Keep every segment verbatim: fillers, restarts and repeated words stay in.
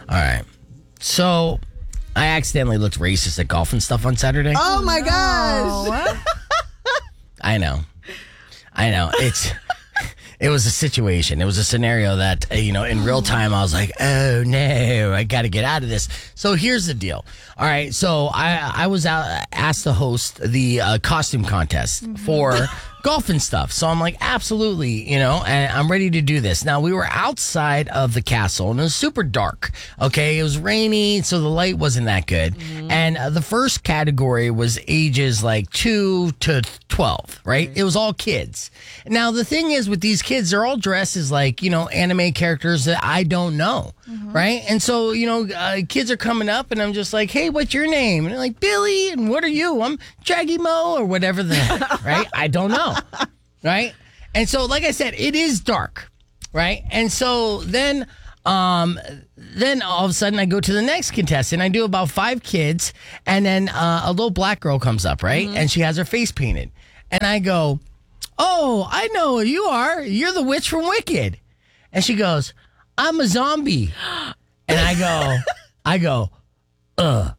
All right. So I accidentally looked racist at golf and stuff on Saturday. Oh, my gosh. I know. I know. It's... It was a situation. It was a scenario that, uh, you know, in real time, I was like, oh, no, I got to get out of this. So here's the deal. All right. So I I was out, asked to host the uh, costume contest mm-hmm. for golf and stuff. So I'm like, absolutely, you know, and I'm ready to do this. Now, we were outside of the castle, and it was super dark. Okay. It was rainy, so the light wasn't that good. Mm-hmm. And uh, the first category was ages like two to twelve, right? It was all kids. Now, the thing is with these kids, they're all dressed as like, you know, anime characters that I don't know, mm-hmm. right? And so, you know, uh, kids are coming up and I'm just like, hey, what's your name? And they're like, Billy, and what are you? I'm Jaggy Mo or whatever the heck, right? I don't know, right? And so, like I said, it is dark, right? And so then... Um, then all of a sudden I go to the next contestant. I do about five kids, and then uh, a little black girl comes up, right? Mm-hmm. And she has her face painted. And I go, oh, I know who you are. You're the witch from Wicked. And she goes, I'm a zombie. And I go, I go, ugh.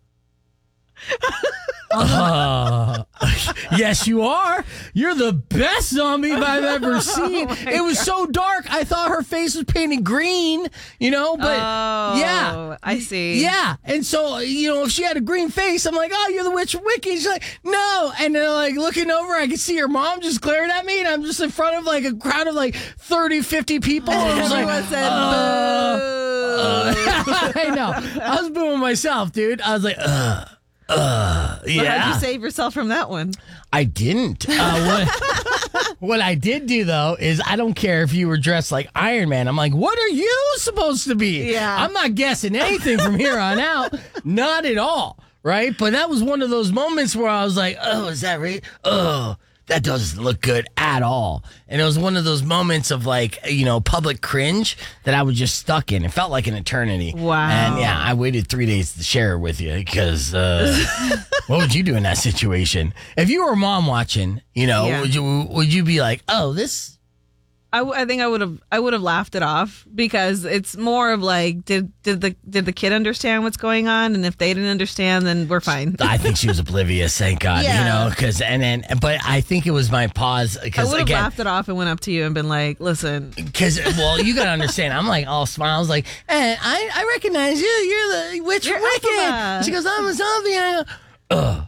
Uh, yes, you are. You're the best zombie I've ever seen. Oh it was God. so dark. I thought her face was painted green, you know, but oh, yeah. I see. Yeah. And so, you know, if she had a green face, I'm like, oh, you're the witch from Wicked. She's like, no. And then, like, looking over, I could see her mom just glaring at me, and I'm just in front of, like, a crowd of, like, thirty, fifty people. And I was Everyone like, said, uh, uh, I know. I was booing myself, dude. I was like, ugh. Uh, yeah. But how'd you save yourself from that one? I didn't. Uh, what, what I did do, though, is I don't care if you were dressed like Iron Man. I'm like, what are you supposed to be? Yeah. I'm not guessing anything from here on out. Not at all. Right? But that was one of those moments where I was like, oh, is that right? Oh, that doesn't look good at all. And it was one of those moments of like, you know, public cringe that I was just stuck in. It felt like an eternity. Wow. And yeah, I waited three days to share it with you because uh, what would you do in that situation? If you were a mom watching, you know, Yeah. would you would you be like, oh, this... I, w- I think I would have I would have laughed it off because it's more of like did did the did the kid understand what's going on, and if they didn't understand, then we're fine. I think she was oblivious, thank God. Yeah. You know, because and then but I think it was my pause I because would have again, laughed it off and went up to you and been like, listen, because well, you gotta understand. I'm like all smiles, like, hey, I I recognize you. You're the witch You're from Wicked. Elphaba. She goes, I'm a zombie. And I go, ugh.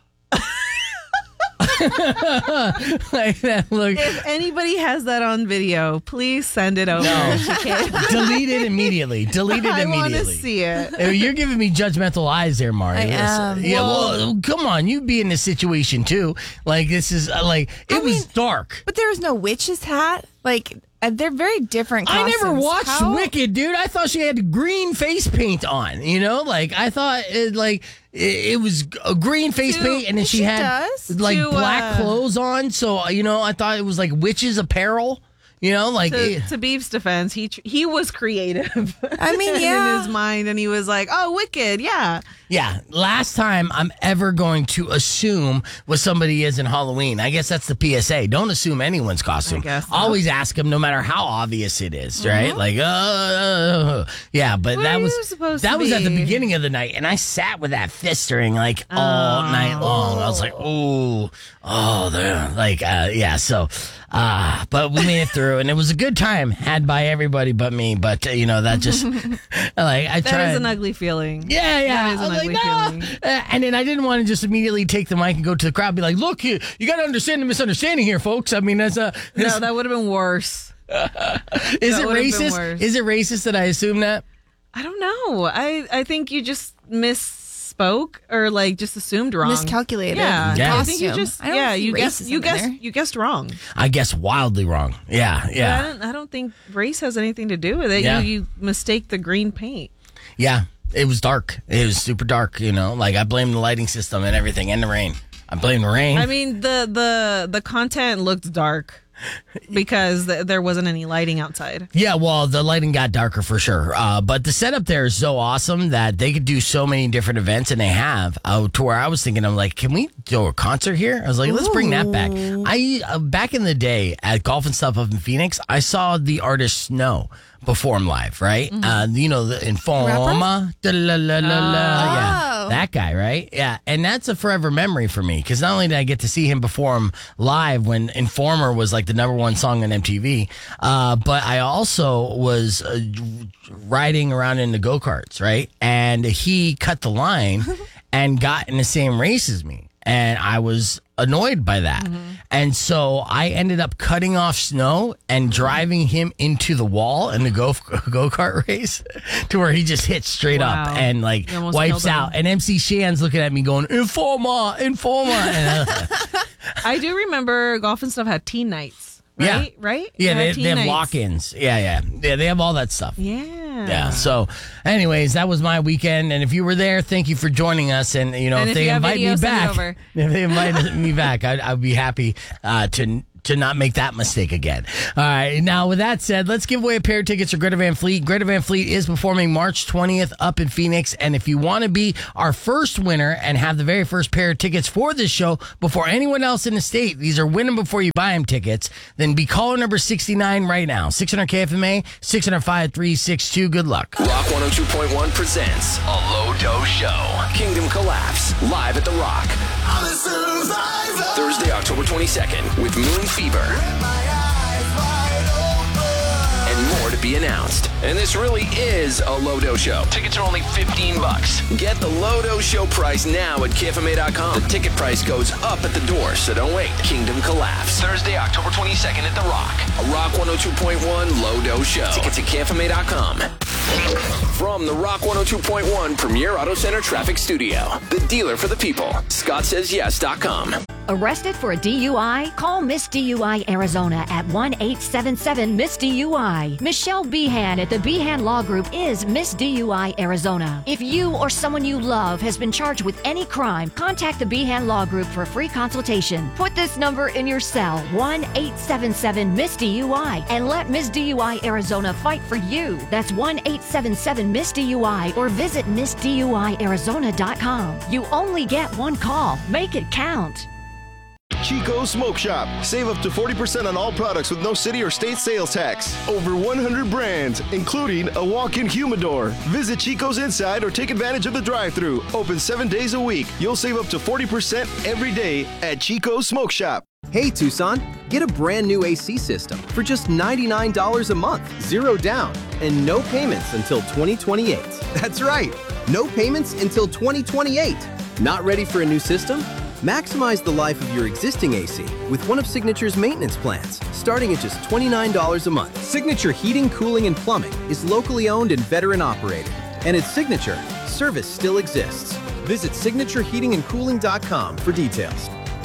Like that look. if anybody has that on video, please send it over. No. If you can. Delete it immediately. Delete it I immediately. want to see it. Uh, You're giving me judgmental eyes there, Mario. I am. Yeah, Well- well, come on. You be in this situation too. Like this is uh, like it I was mean, dark. But there was no witch's hat. Like, uh, they're very different I costumes. never watched How- Wicked, dude. I thought she had green face paint on. You know, like I thought it, like it, it was a green face To- paint, and then she, she had does. like To, black uh, clothes on. So you know, I thought it was like witches apparel. You know, like To, it- to Beef's defense, he tr- he was creative. I mean, yeah. in his mind, and he was like, "Oh, Wicked, yeah." yeah. Last time I'm ever going to assume what somebody is in Halloween. I guess that's the P S A. Don't assume anyone's costume. I guess so. Always ask them, no matter how obvious it is, right? Like, uh, yeah. But What that are was you supposed that to was at the be? beginning of the night, and I sat with that fistering like all night long. I was like, oh, oh, there, like, uh, yeah. So, uh, but we made it through, and it was a good time had by everybody but me. But uh, you know, that just like I That tried. is an ugly feeling. Yeah, yeah. That is I an was ugly like, no. feeling. Uh, and then I didn't want to just immediately take the mic and go to the crowd and be like, look, you, you got to understand the misunderstanding here, folks. I mean, that's a. No, that would have been worse. is it that would've been racist? worse. Is it racist that I assume that? I don't know. I, I think you just misspoke or like just assumed wrong. Miscalculated. Yeah. Yeah. I think you Costume. just I don't yeah, see you guessed racism you in guessed there. you guessed wrong. I guess wildly wrong. Yeah, But I yeah. don't I don't think race has anything to do with it. Yeah. You you mistake the green paint. Yeah. It was dark. It was super dark, you know? Like, I blame the lighting system and everything and the rain. I blame the rain. I mean the the the content looked dark because th- there wasn't any lighting outside. Yeah, well, the lighting got darker for sure. Uh, but the setup there is so awesome that they could do so many different events, and they have. Uh, to where I was thinking, I'm like, can we do a concert here? I was like, let's bring that back. I uh, back in the day at Golf and Stuff up in Phoenix, I saw the artist Snow perform live, right? Uh, you know, the Informa, da, la, la, la, la, yeah, Oh. that guy, right? Yeah, and that's a forever memory for me because not only did I get to see him perform live when Informer was like the number one song on M T V, uh, but I also was uh, riding around in the go-karts, right? And he cut the line and got in the same race as me. And I was annoyed by that. Mm-hmm. And so I ended up cutting off snow and driving him into the wall in the go go-kart race to where he just hits straight Wow. up and like You almost wipes killed him. out. And M C Shan's looking at me going, Informa, Informa. And, uh, I do remember Golf and Stuff had teen nights. Yeah. Right? Right? yeah, they, had teen they have nights. lock-ins. Yeah, yeah. Yeah, they have all that stuff. Yeah. Yeah. So, anyways, that was my weekend, and if you were there, thank you for joining us. And you know, And if if they you have invite video, me send it back, over. if they invite me back, I'd, I'd be happy uh, to to not make that mistake again. All right. Now, with that said, let's give away a pair of tickets for Greta Van Fleet. Greta Van Fleet is performing March twentieth up in Phoenix, and if you want to be our first winner and have the very first pair of tickets for this show before anyone else in the state, these are win them before you buy them tickets. Then be caller number sixty-nine right now. six hundred K F M A, six hundred five three six two. Good luck. Rock one oh two point one presents a Low Dose Show. Kingdom Collapse, live at the Rock. I'm a survivor. Thursday, October twenty-second, with Moon Fever. My eyes wide open. And more to be announced. And this really is a Low Dose Show. Tickets are only fifteen bucks. Get the Low Dose Show price now at K F M A dot com. The ticket price goes up at the door, so don't wait. Kingdom Collapse. Thursday, October twenty-second at the Rock. A Rock one oh two point one Low Dose Show. Tickets at K F M A dot com. From the Rock one oh two point one Premier Auto Center Traffic Studio, the dealer for the people, Scott Says Yes dot com. Arrested for a D U I? Call Miss D U I Arizona at one eight seven seven Miss D U I. Michelle Behan at the Behan Law Group is Miss D U I Arizona. If you or someone you love has been charged with any crime, contact the Behan Law Group for a free consultation. Put this number in your cell, one eight seven seven Miss D U I, and let Miss D U I Arizona fight for you. That's one eight seven seven Miss D U I or visit Miss D U I Arizona dot com. You only get one call. Make it count. Chico's Smoke Shop. Save up to forty percent on all products with no city or state sales tax. Over one hundred brands, including a walk-in humidor. Visit Chico's inside or take advantage of the drive-thru. Open seven days a week. You'll save up to forty percent every day at Chico's Smoke Shop. Hey Tucson, get a brand new A C system for just ninety-nine dollars a month, zero down, and no payments until twenty twenty-eight. That's right, no payments until twenty twenty-eight. Not ready for a new system? Maximize the life of your existing A C with one of Signature's maintenance plans, starting at just twenty-nine dollars a month. Signature Heating, Cooling, and Plumbing is locally owned and veteran operated. And at Signature, service still exists. Visit signature heating and cooling dot com for details.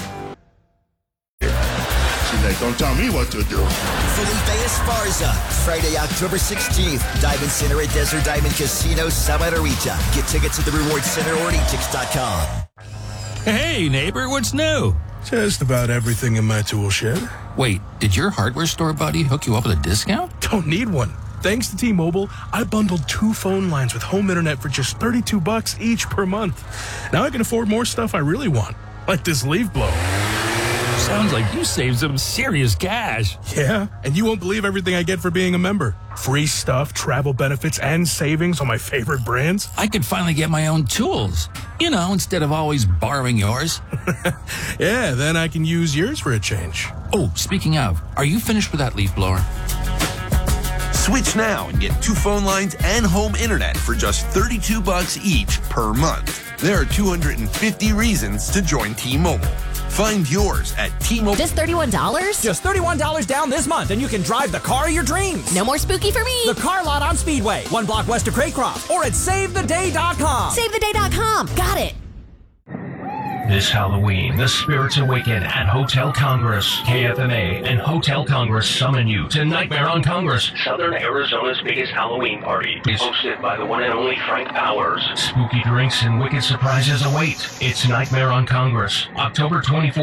She's like, don't tell me what to do. Felipe Esparza, Friday, October sixteenth. Diamond Center at Desert Diamond Casino, Santa Rita. Get tickets at the Reward Center or e tix dot com. Hey, neighbor, what's new? Just about everything in my tool shed. Wait, did your hardware store buddy hook you up with a discount? Don't need one. Thanks to T-Mobile, I bundled two phone lines with home internet for just thirty-two bucks each per month. Now I can afford more stuff I really want, like this leaf blower. Sounds like you saved some serious cash. Yeah, and you won't believe everything I get for being a member. Free stuff, travel benefits, and savings on my favorite brands. I could finally get my own tools. You know, instead of always borrowing yours. Yeah, then I can use yours for a change. Oh, speaking of, are you finished with that leaf blower? Switch now and get two phone lines and home internet for just thirty-two bucks each per month. There are two hundred fifty reasons to join T-Mobile. Find yours at T-Mobile. Just thirty-one dollars? Just thirty-one dollars down this month, and you can drive the car of your dreams. No more spooky for me. The Car Lot on Speedway, one block west of Craycroft, or at save the day dot com. save the day dot com. Got it. This Halloween, the spirits awaken at Hotel Congress. K F M A and Hotel Congress summon you to Nightmare on Congress, Southern Arizona's biggest Halloween party. Is hosted by the one and only Frank Powers. Spooky drinks and wicked surprises await. It's Nightmare on Congress, October twenty-fourth.